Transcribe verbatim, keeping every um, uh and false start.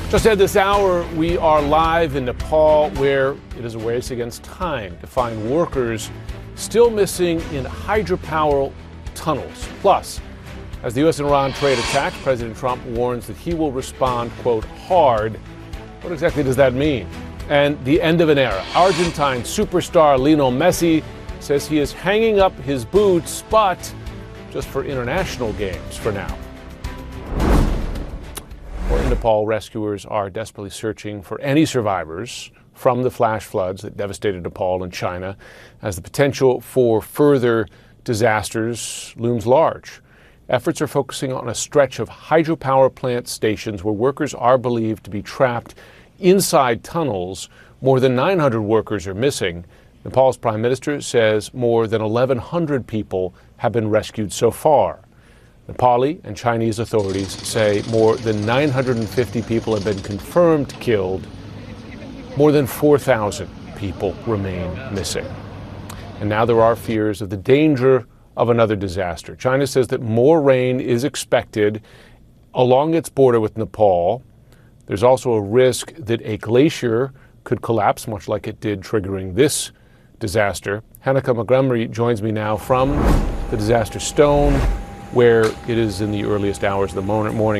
Just at this hour, we are live in Nepal, where it is a race against time to find workers still missing in hydropower tunnels. Plus, as the U S and Iran trade attacks, President Trump warns that he will respond, quote, hard. What exactly does that mean? And the end of an era. Argentine superstar Lionel Messi says he is hanging up his boots, but just for international games for now. In Nepal, rescuers are desperately searching for any survivors from the flash floods that devastated Nepal and China, as the potential for further disasters looms large. Efforts are focusing on a stretch of hydropower plant stations where workers are believed to be trapped inside tunnels. More than nine hundred workers are missing. Nepal's prime minister says more than eleven hundred people have been rescued so far. Nepali and Chinese authorities say more than nine hundred fifty people have been confirmed killed. More than four thousand people remain missing. And now there are fears of the danger of another disaster. China says that more rain is expected along its border with Nepal. There's also a risk that a glacier could collapse, much like it did, triggering this disaster. Hanneke Montgomery joins me now from the disaster stone, where it is in the earliest hours of the morning.